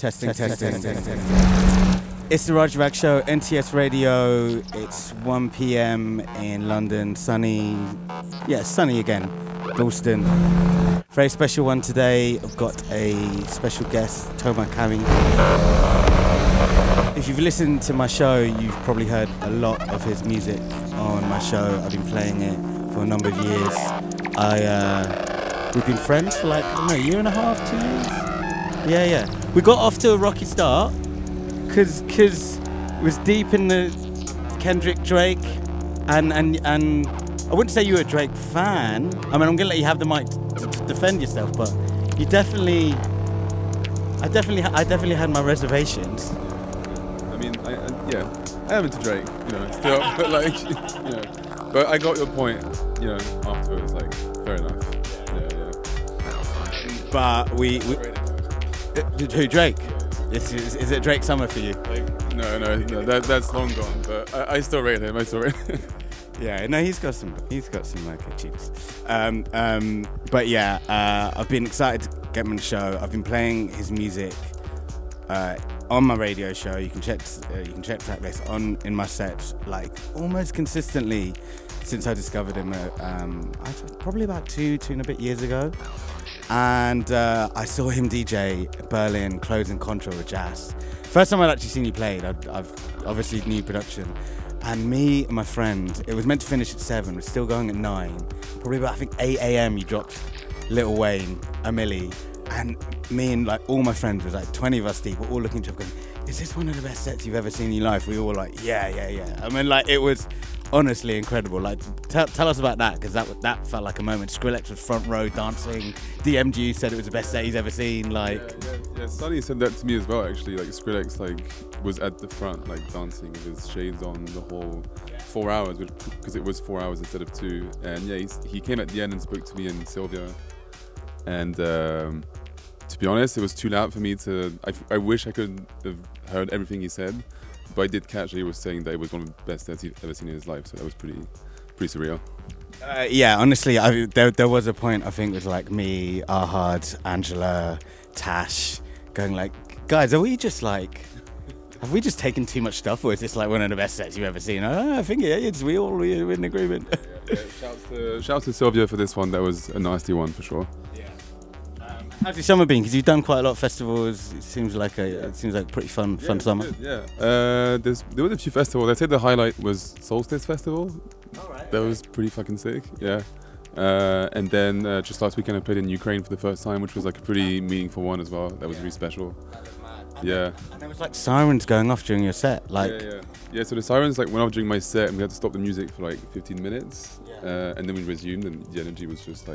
Testing. It's the Raji Rag Show, NTS Radio. It's 1 p.m. in London. Sunny again. Dalston. Very special one today. I've got a special guest, Toma Kami. If you've listened to my show, you've probably heard a lot of his music on my show. I've been playing it for a number of years. We've been friends for like, a year and a half, 2 years? Yeah. We got off to a rocky start because it was deep in the Kendrick Drake and I wouldn't say you were a Drake fan. I mean, I'm going to let you have the mic to defend yourself, but I definitely had my reservations. I mean, I am into Drake, still, but but I got your point, afterwards, fair enough. Yeah. But who, Drake? Is it Drake summer for you? No, that's long gone, but I still rate him, Yeah, no, he's got some tunes. But yeah, I've been excited to get him on the show. I've been playing his music on my radio show. You can check tracklist in my sets almost consistently since I discovered him. Probably about two and a bit years ago. And I saw him DJ Berlin closing Contra with Jazz. First time I'd actually seen you played. I've obviously new production. And me and my friend, it was meant to finish at 7, we're still going at 9. Probably about, 8 a.m. you dropped Lil Wayne, a Milli. And me and all my friends, was 20 of us deep, we're all looking at each other going, is this one of the best sets you've ever seen in your life? We all were yeah. I mean, it was honestly incredible. Tell us about that, because that felt like a moment. Skrillex was front row dancing. DMG said it was the best set he's ever seen. Yeah, Sonny said that to me as well, actually. Skrillex was at the front, dancing with his shades on the whole 4 hours, because it was 4 hours instead of 2. And yeah, he came at the end and spoke to me and Sylvia. And to be honest, it was too loud for me I wish I could have heard everything he said, but I did catch that he was saying that it was one of the best sets he'd ever seen in his life, so that was pretty surreal. Yeah, honestly, there was a point, I think, with me, Ahad, Angela, Tash, going guys, are we just have we just taken too much stuff, or is this one of the best sets you've ever seen? I think we're in agreement. Yeah. Shout out to Sylvia for this one. That was a nasty one for sure. How's your summer been? Because you've done quite a lot of festivals. It seems like pretty fun summer. Good, yeah. There was a few festivals. I'd say the highlight was Solstice Festival. All right. That was pretty fucking sick. Yeah. And then just last weekend I played in Ukraine for the first time, which was a pretty meaningful one as well. That was really special. That was mad. Yeah. And there was sirens going off during your set. Yeah. So the sirens went off during my set, and we had to stop the music for 15 minutes. Yeah. And then we resumed, and the energy was just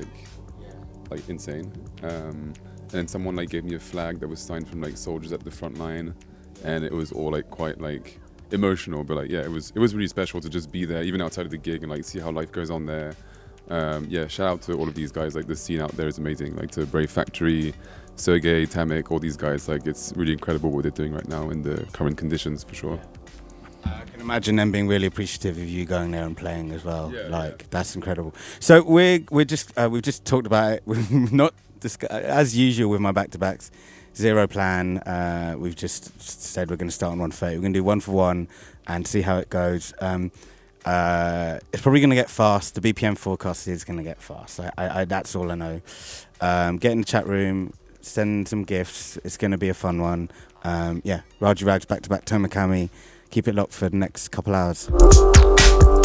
insane. And then someone gave me a flag that was signed from soldiers at the front line, and it was all quite emotional, but it was really special to just be there, even outside of the gig, and see how life goes on there. Shout out to all of these guys. The scene out there is amazing. To Brave Factory, Sergey, Tamek, all these guys. It's really incredible what they're doing right now in the current conditions, for sure. I can imagine them being really appreciative of you going there and playing as well. That's incredible. So we've just talked about it. We've not as usual with my back-to-backs. Zero plan. We've just said we're going to start on 1:30. We're going to do 1 for 1 and see how it goes. It's probably going to get fast. The BPM forecast is going to get fast. I that's all I know. Get in the chat room. Send some gifts. It's going to be a fun one. Raji Rags back-to-back Toma Kami. Keep it locked for the next couple hours.